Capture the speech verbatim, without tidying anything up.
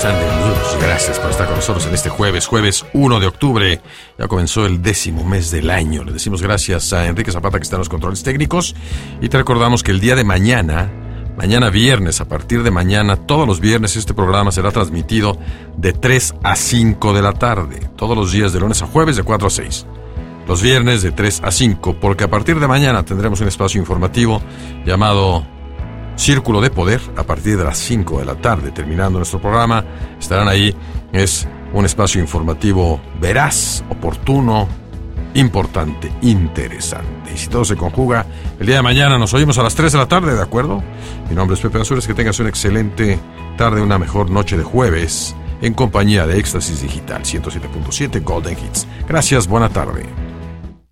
Sunday News. Gracias por estar con nosotros en este jueves, jueves uno de octubre. Ya comenzó el décimo mes del año. Le decimos gracias a Enrique Zapata, que está en los controles técnicos. Y te recordamos que el día de mañana, mañana viernes, a partir de mañana, todos los viernes este programa será transmitido de tres a cinco de la tarde. Todos los días de lunes a jueves de cuatro a seis. Los viernes de tres a cinco, porque a partir de mañana tendremos un espacio informativo llamado Círculo de Poder a partir de las cinco de la tarde. Terminando nuestro programa, estarán ahí. Es un espacio informativo veraz, oportuno, importante, interesante. Y si todo se conjuga, el día de mañana nos oímos a las tres de la tarde, ¿de acuerdo? Mi nombre es Pepe Ansúrez. Que tengas una excelente tarde, una mejor noche de jueves en compañía de Éxtasis Digital ciento siete punto siete Golden Hits. Gracias, buena tarde.